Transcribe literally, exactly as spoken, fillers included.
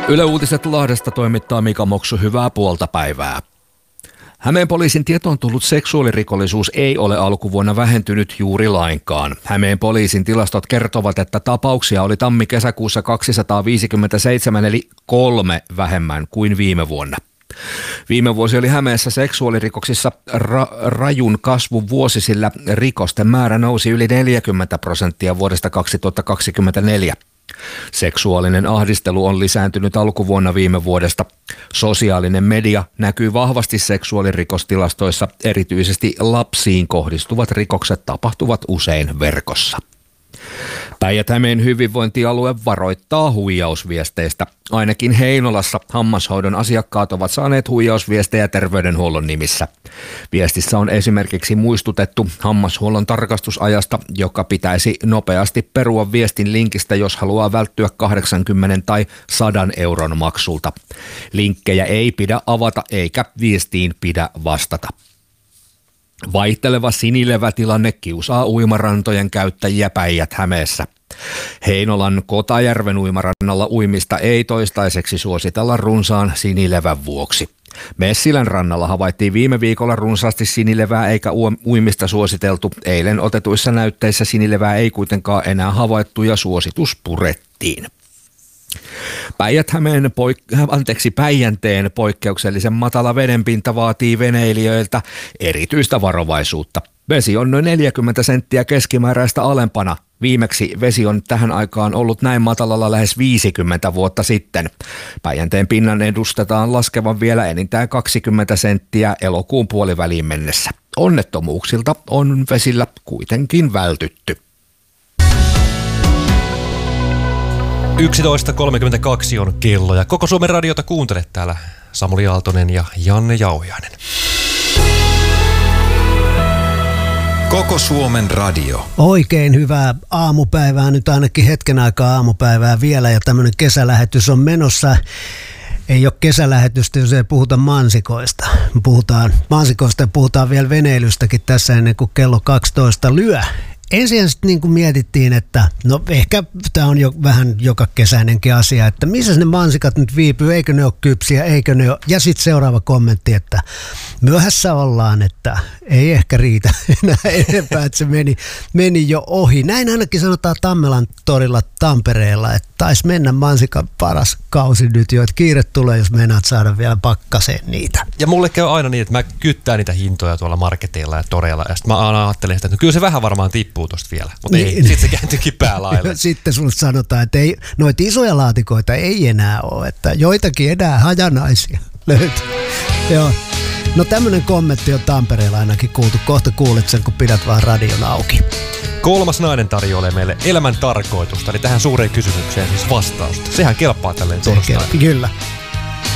Yle Uutiset Lahdesta toimittaa Mika Moksu, hyvää puolta päivää. Hämeen poliisin tietoon tullut seksuaalirikollisuus ei ole alkuvuonna vähentynyt juuri lainkaan. Hämeen poliisin tilastot kertovat, että tapauksia oli tammi-kesäkuussa kaksisataaviisikymmentäseitsemän eli kolme vähemmän kuin viime vuonna. Viime vuosi oli Hämeessä seksuaalirikoksissa ra- rajun kasvun vuosi, sillä rikosten määrä nousi yli neljäkymmentä prosenttia vuodesta kaksituhattakaksikymmentäneljä. Seksuaalinen ahdistelu on lisääntynyt alkuvuonna viime vuodesta. Sosiaalinen media näkyy vahvasti seksuaalirikostilastoissa, erityisesti lapsiin kohdistuvat rikokset tapahtuvat usein verkossa. Päijät-Hämeen hyvinvointialue varoittaa huijausviesteistä. Ainakin Heinolassa hammashoidon asiakkaat ovat saaneet huijausviestejä terveydenhuollon nimissä. Viestissä on esimerkiksi muistutettu hammashuollon tarkastusajasta, joka pitäisi nopeasti perua viestin linkistä, jos haluaa välttyä kahdeksankymmentä tai sata euron maksulta. Linkkejä ei pidä avata eikä viestiin pidä vastata. Vaihteleva sinilevätilanne kiusaa uimarantojen käyttäjiä Päijät-Hämeessä. Heinolan Kotajärven uimarannalla uimista ei toistaiseksi suositella runsaan sinilevän vuoksi. Messilän rannalla havaittiin viime viikolla runsaasti sinilevää eikä uimista suositeltu. Eilen otetuissa näytteissä sinilevää ei kuitenkaan enää havaittu ja suositus purettiin. Päijät-Hämeen poik- anteeksi, Päijänteen poikkeuksellisen matala vedenpinta vaatii veneilijöiltä erityistä varovaisuutta. Vesi on noin neljäkymmentä senttiä keskimääräistä alempana. Viimeksi vesi on tähän aikaan ollut näin matalalla lähes viisikymmentä vuotta sitten. Päijänteen pinnan edustetaan laskevan vielä enintään kaksikymmentä senttiä elokuun puoliväliin mennessä. Onnettomuuksilta on vesillä kuitenkin vältytty. yksitoista kolmekymmentäkaksi on kello ja Koko Suomen radiota kuuntelet täällä Samuli Aaltonen ja Janne Jauhiainen. Koko Suomen radio. Oikein hyvää aamupäivää, nyt ainakin hetken aikaa aamupäivää vielä ja tämmöinen kesälähetys on menossa. Ei ole kesälähetystä, jos ei puhuta mansikoista. Puhutaan mansikoista ja puhutaan vielä veneilystäkin tässä ennen kuin kello kaksitoista lyö. Ensin sitten niin kuin mietittiin, että no ehkä tämä on jo vähän joka kesäinenkin asia, että missä ne mansikat nyt viipyy, eikö ne ole kypsiä, eikö ne ole. Ja sitten seuraava kommentti, että myöhässä ollaan, että ei ehkä riitä enää enempää, että se meni, meni jo ohi. Näin ainakin sanotaan Tammelan torilla Tampereella, että taisi mennä mansikan paras kausi nyt jo, että kiire tulee, jos meinaat saada vielä pakkaseen niitä. Ja mulle käy aina niin, että mä kyttään niitä hintoja tuolla marketeilla ja toreilla ja sitten mä aina ajattelen sitä, että no kyllä se vähän varmaan tippuu tosta vielä, mutta ei, niin, sitten se kääntyykin päälaille. Sitten sulle sanotaan, että ei, noita isoja laatikoita ei enää ole, että joitakin enää hajanaisia löytyy. Joo. No tämmönen kommentti on Tampereella ainakin kuultu. Kohta kuulet sen, kun pidät vaan radion auki. Kolmas nainen tarjoilee meille elämän tarkoitusta, eli tähän suureen kysymykseen siis vastausta. Sehän kelpaa tälleen torstaina. Kyllä.